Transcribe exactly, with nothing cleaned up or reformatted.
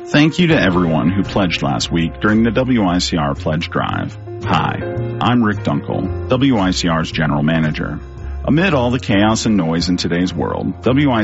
Thank you to everyone who pledged last week during the W I C R Pledge Drive. Hi, I'm Rick Dunkel, W I C R's General Manager. Amid all the chaos and noise in today's world, W I